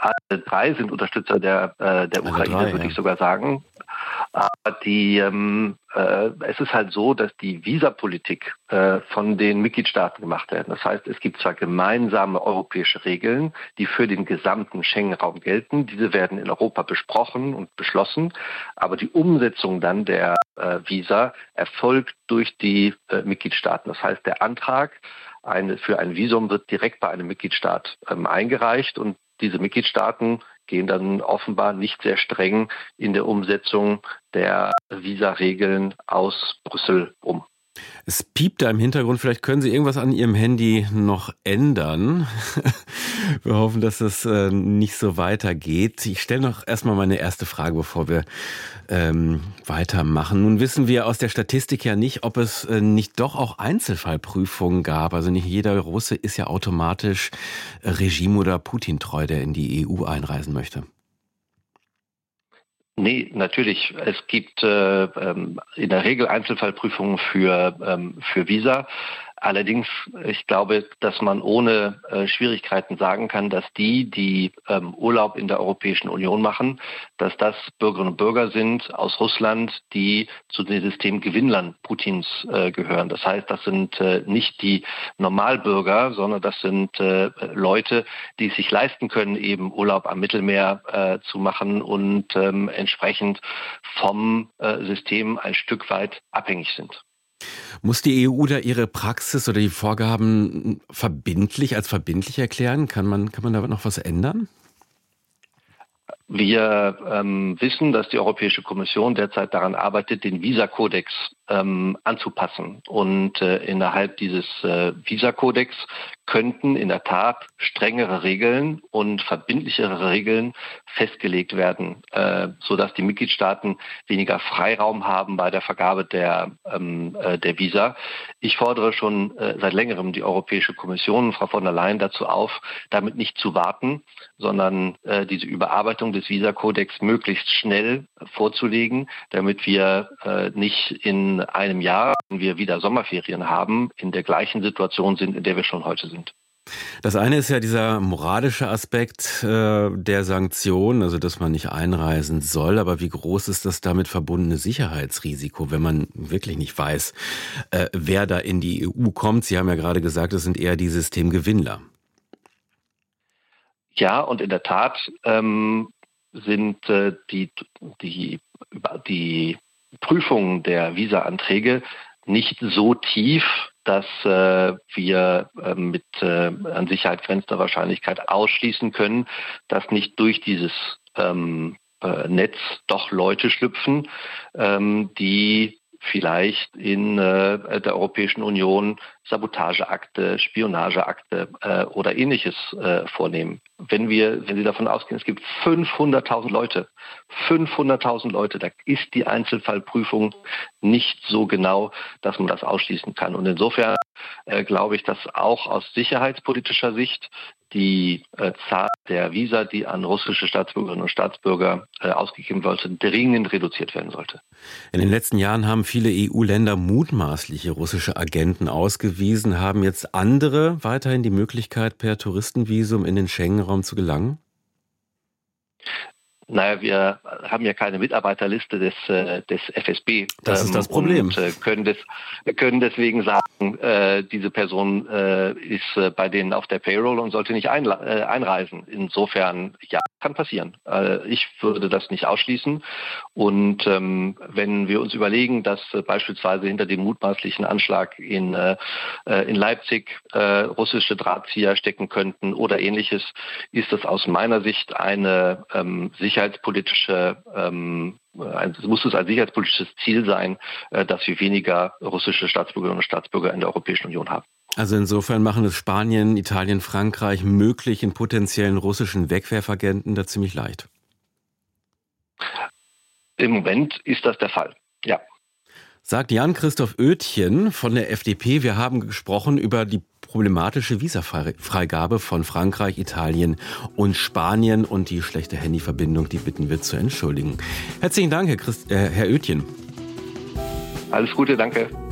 alle drei sind Unterstützer der Ukraine, würde ich sogar sagen. Aber es ist halt so, dass die Visapolitik von den Mitgliedstaaten gemacht werden. Das heißt, es gibt zwar gemeinsame europäische Regeln, die für den gesamten Schengen-Raum gelten. Diese werden in Europa besprochen und beschlossen. Aber die Umsetzung dann der Visa erfolgt durch die Mitgliedstaaten. Das heißt, der Antrag für ein Visum wird direkt bei einem Mitgliedstaat eingereicht und diese Mitgliedstaaten gehen dann offenbar nicht sehr streng in der Umsetzung der Visa-Regeln aus Brüssel um. Es piept da im Hintergrund, vielleicht können Sie irgendwas an Ihrem Handy noch ändern. Wir hoffen, dass das nicht so weitergeht. Ich stelle noch erstmal meine erste Frage, bevor wir weitermachen. Nun wissen wir aus der Statistik ja nicht, ob es nicht doch auch Einzelfallprüfungen gab. Also nicht jeder Russe ist ja automatisch Regime- oder Putin-treu, der in die EU einreisen möchte. Nee, natürlich. Es gibt in der Regel Einzelfallprüfungen für Visa. Allerdings, ich glaube, dass man ohne Schwierigkeiten sagen kann, dass die Urlaub in der Europäischen Union machen, dass das Bürgerinnen und Bürger sind aus Russland, die zu den Systemgewinnern Putins gehören. Das heißt, das sind nicht die Normalbürger, sondern das sind Leute, die es sich leisten können, eben Urlaub am Mittelmeer zu machen und entsprechend vom System ein Stück weit abhängig sind. Muss die EU da ihre Praxis oder die Vorgaben als verbindlich erklären? Kann man da noch was ändern? Wir wissen, dass die Europäische Kommission derzeit daran arbeitet, den Visakodex anzupassen. Und innerhalb dieses Visakodex könnten in der Tat strengere Regeln und verbindlichere Regeln festgelegt werden, sodass die Mitgliedstaaten weniger Freiraum haben bei der Vergabe der Visa. Ich fordere schon seit längerem die Europäische Kommission, Frau von der Leyen, dazu auf, damit nicht zu warten, sondern diese Überarbeitung des Visakodex möglichst schnell vorzulegen, damit wir nicht in einem Jahr, wenn wir wieder Sommerferien haben, in der gleichen Situation sind, in der wir schon heute sind. Das eine ist ja dieser moralische Aspekt der Sanktionen, also dass man nicht einreisen soll. Aber wie groß ist das damit verbundene Sicherheitsrisiko, wenn man wirklich nicht weiß, wer da in die EU kommt? Sie haben ja gerade gesagt, es sind eher die Systemgewinnler. Ja, und in der Tat sind die Prüfungen der Visa-Anträge nicht so tief, dass wir an Sicherheit grenzender Wahrscheinlichkeit ausschließen können, dass nicht durch dieses Netz doch Leute schlüpfen, die vielleicht in der Europäischen Union Sabotageakte, Spionageakte oder Ähnliches vornehmen. Wenn Sie davon ausgehen, es gibt 500.000 Leute, da ist die Einzelfallprüfung nicht so genau, dass man das ausschließen kann. Und insofern glaube ich, dass auch aus sicherheitspolitischer Sicht die Zahl der Visa, die an russische Staatsbürgerinnen und Staatsbürger ausgegeben wird, dringend reduziert werden sollte. In den letzten Jahren haben viele EU-Länder mutmaßliche russische Agenten ausgewiesen. Haben jetzt andere weiterhin die Möglichkeit, per Touristenvisum in den Schengen-Raum zu gelangen? Naja, wir haben ja keine Mitarbeiterliste des FSB. Das ist das Problem. Und können deswegen sagen, diese Person ist bei denen auf der Payroll und sollte nicht einreisen. Insofern, ja, kann passieren. Ich würde das nicht ausschließen. Und wenn wir uns überlegen, dass beispielsweise hinter dem mutmaßlichen Anschlag in Leipzig russische Drahtzieher stecken könnten oder Ähnliches, ist das aus meiner Sicht eine muss es ein sicherheitspolitisches Ziel sein, dass wir weniger russische Staatsbürgerinnen und Staatsbürger in der Europäischen Union haben. Also insofern machen es Spanien, Italien, Frankreich möglichen potenziellen russischen Wegwerfagenten da ziemlich leicht. Im Moment ist das der Fall, ja. Sagt Jan-Christoph Oetjen von der FDP. Wir haben gesprochen über die problematische Visafreigabe von Frankreich, Italien und Spanien und die schlechte Handyverbindung, die bitten wir zu entschuldigen. Herzlichen Dank, Herr Oetjen. Alles Gute, danke.